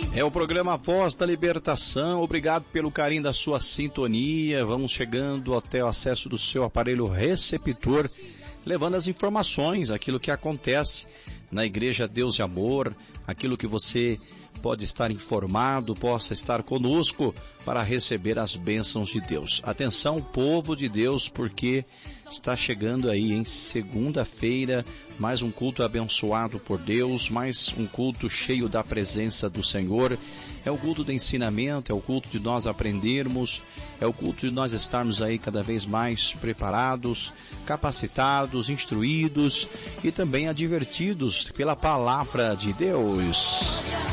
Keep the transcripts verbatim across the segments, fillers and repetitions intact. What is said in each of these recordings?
É o programa Voz da Libertação. Obrigado pelo carinho da sua sintonia. Vamos chegando até o acesso do seu aparelho receptor, levando as informações, aquilo que acontece na Igreja Deus e Amor, aquilo que você pode estar informado, possa estar conosco para receber as bênçãos de Deus. Atenção, povo de Deus, porque está chegando aí em segunda-feira mais um culto abençoado por Deus, mais um culto cheio da presença do Senhor. É o culto do ensinamento, é o culto de nós aprendermos, é o culto de nós estarmos aí cada vez mais preparados, capacitados, instruídos e também advertidos pela palavra de Deus.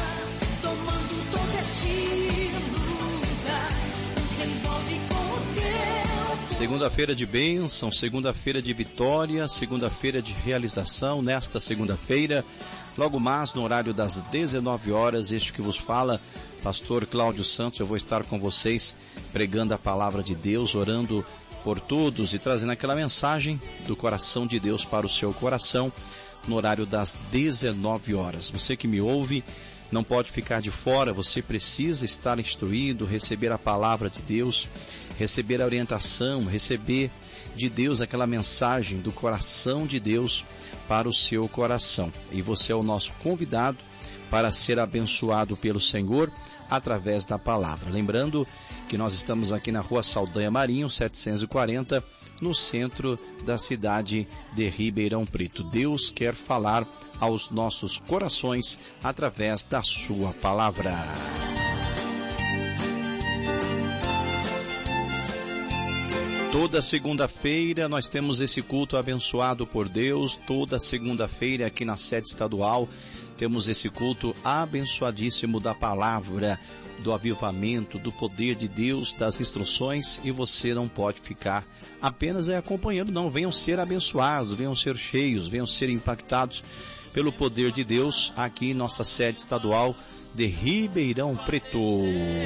Segunda-feira de bênção, segunda-feira de vitória, segunda-feira de realização. Nesta segunda-feira, logo mais no horário das dezenove horas, este que vos fala, pastor Cláudio Santos, eu vou estar com vocês pregando a palavra de Deus, orando por todos e trazendo aquela mensagem do coração de Deus para o seu coração no horário das dezenove horas. Você que me ouve, não pode ficar de fora, você precisa estar instruído, receber a palavra de Deus, receber a orientação, receber de Deus aquela mensagem do coração de Deus para o seu coração. E você é o nosso convidado para ser abençoado pelo Senhor através da palavra. Lembrando que nós estamos aqui na Rua Saldanha Marinho, setecentos e quarenta, no centro da cidade de Ribeirão Preto. Deus quer falar aos nossos corações através da sua palavra. Toda segunda-feira nós temos esse culto abençoado por Deus. Toda segunda-feira aqui na sede estadual temos esse culto abençoadíssimo da palavra, do avivamento, do poder de Deus, das instruções, e você não pode ficar apenas acompanhando, não. Venham ser abençoados, venham ser cheios, venham ser impactados pelo poder de Deus aqui em nossa sede estadual de Ribeirão Preto.